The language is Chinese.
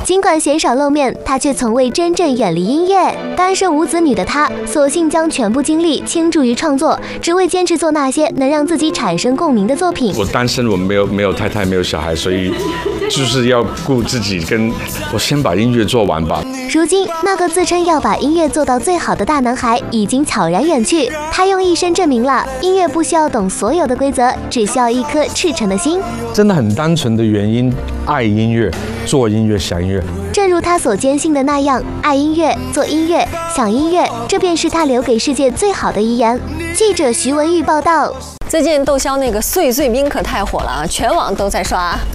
尽管鲜少露面，他却从未真正远离音乐。单身无子女的他，索性将全部精力倾注于创作，只为坚持做那些能让自己产生共鸣的作品。 我单身，我没有太太，没有小孩，所以就是要顾自己，我先把音乐做完吧。 如今，那个自称要把音乐做到最好的大男孩已经悄然远去。他用一生证明了，音乐不需要懂所有的规则，只需要一颗赤诚的心。 真的很单纯的原因，爱音乐，做音乐，想音乐。 正如他所坚信的那样，爱音乐，做音乐，想音乐，这便是他留给世界最好的遗言。记者徐文玉报道。 最近窦骁那个碎碎冰可太火了啊，全网都在刷。